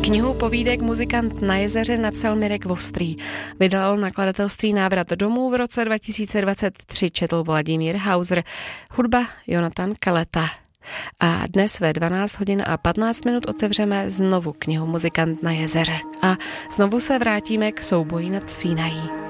Knihu povídek Muzikant na jezeře napsal Mirek Vostrý. Vydal nakladatelství Návrat domů v roce 2023, četl Vladimír Hauser, hudba Jonatan Kaleta. A dnes ve 12 hodin a 15 minut otevřeme znovu knihu Muzikant na jezeře. A znovu se vrátíme k souboji nad Sinají.